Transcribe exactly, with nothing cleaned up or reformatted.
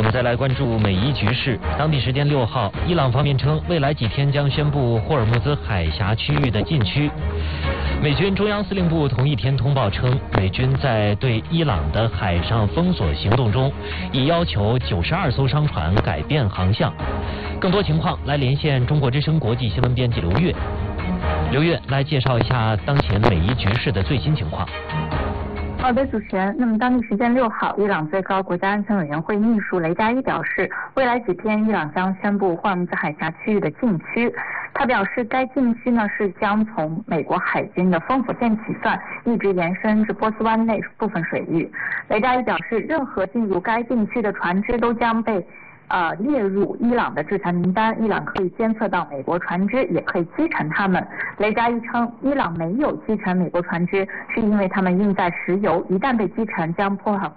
着再来关注美伊局势。当地时间六号，伊朗方面称，未来几天将宣布霍尔木兹海峡区域的禁区。美军中央司令部同一天通报称，美军在对伊朗的海上封锁行动中，已要求九十二艘商船改变航向。更多情况来连线中国之声国际新闻编辑刘越。刘越来介绍一下当前美伊局势的最新情况。 好的，主持人。那么当地时间六号，伊朗最高国家安全委员会秘书雷加伊表示，未来几天伊朗将宣布霍尔木兹海峡区域的禁区。他表示，该禁区呢是将从美国海军的封锁线起算，一直延伸至波斯湾内部分水域。雷加伊表示，任何进入该禁区的船只都将被呃，列入伊朗的制裁名单，伊朗可以监测到美国船只，也可以击沉他们。雷加伊称，伊朗没有击沉美国船只，是因为他们运载石油，一旦被击沉将破坏